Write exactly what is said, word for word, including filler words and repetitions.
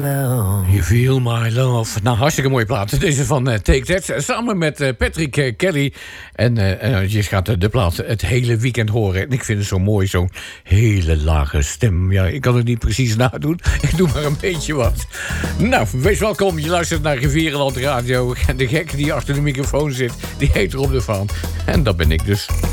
love. You feel my love. Nou, hartstikke mooie plaat. Deze van uh, Take That. Samen met uh, Patrick uh, Kelly. En uh, je gaat uh, de plaat het hele weekend horen. En ik vind het zo mooi, zo'n hele lage stem. Ja, ik kan het niet precies nadoen. Ik doe maar een beetje wat. Nou, wees welkom. Je luistert naar Rivierenland Radio. En de gek die achter de microfoon zit, die heet Rob de Vaan. En dat ben ik dus.